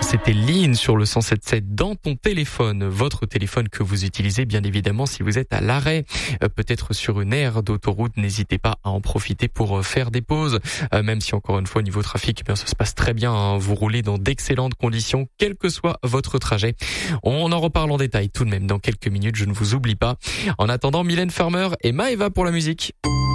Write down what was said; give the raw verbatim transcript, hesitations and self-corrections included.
C'était Lean sur le cent sept sept dans ton téléphone, votre téléphone que vous utilisez bien évidemment si vous êtes à l'arrêt, euh, peut-être sur une aire d'autoroute, n'hésitez pas à en profiter pour euh, faire des pauses, euh, même si encore une fois au niveau trafic, eh bien ça se passe très bien, hein, vous roulez dans d'excellentes conditions, quel que soit votre trajet. On en reparle en détail tout de même dans quelques minutes, je ne vous oublie pas. En attendant, Mylène Farmer et Maëva pour la musique.